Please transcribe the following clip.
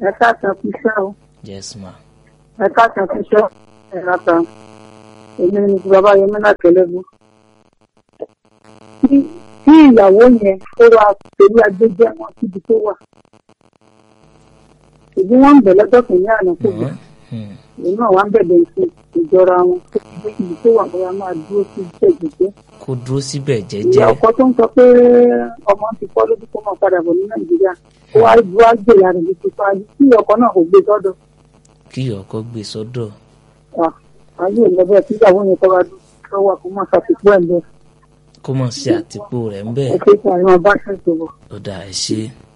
ẹ káàsán fi iṣẹ́ o. Yes ma. ẹ káàsán fi iṣẹ́ ẹ ráta èmi ni ti bàbá yẹn mẹ́ta kẹlẹ́gbó. tí ìyàwó yẹn ó wá pẹ̀lú agbẹ́jẹ́ wọn síbi tó wà. ìdí wọn ń bẹ̀ lọ́jọ́ kìíní àná tó gbà. èyí náà wá ń bẹ̀bẹ̀ ìjọra wọn tó ti dé ibi tó wà bóyá máa dúró sí iṣẹ́ jẹ́jẹ́. kó dúró síbẹ̀ jẹ́jẹ́. ìyá ọkọ tó ń sọ pé ọmọ ti kọ́ lójú kó máa padà bọ̀ ní Nàìjíríà ó wá gbé ìyá rẹ̀ létí fáájú kí ọkọ náà kò gbé sọ́dọ̀. kí ọkọ gbé sọ́dọ̀. ayé ìlọ́bẹ̀ tí ìyàwó yẹn tọ́ra tó wà kó máa ṣàtìpó ẹ̀ ń bẹ̀. kó mọ̀ sí àtìpó rẹ̀ ń bẹ̀. ẹ ṣe kí àwọn bá ṣètò bọ̀. ó dà ẹ ṣe.